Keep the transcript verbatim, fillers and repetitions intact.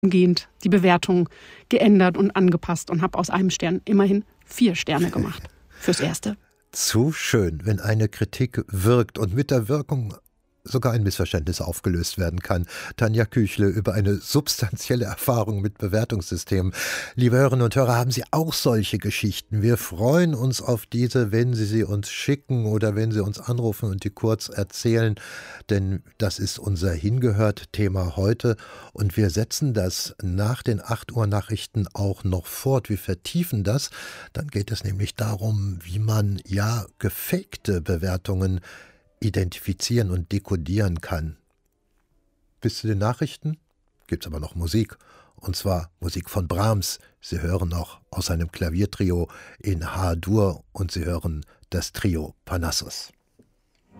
umgehend die Bewertung geändert und angepasst und habe aus einem Stern immerhin vier Sterne gemacht. Fürs Erste. Zu schön, wenn eine Kritik wirkt und mit der Wirkung sogar ein Missverständnis aufgelöst werden kann. Tanja Küchle über eine substanzielle Erfahrung mit Bewertungssystemen. Liebe Hörerinnen und Hörer, haben Sie auch solche Geschichten? Wir freuen uns auf diese, wenn Sie sie uns schicken oder wenn Sie uns anrufen und die kurz erzählen, denn das ist unser Hingehört-Thema heute und wir setzen das nach den acht Uhr Nachrichten auch noch fort. Wir vertiefen das. Dann geht es nämlich darum, wie man ja gefakte Bewertungen identifizieren und dekodieren kann. Bis zu den Nachrichten gibt es aber noch Musik. Und zwar Musik von Brahms. Sie hören noch aus seinem Klaviertrio in H-Dur und Sie hören das Trio Parnassus.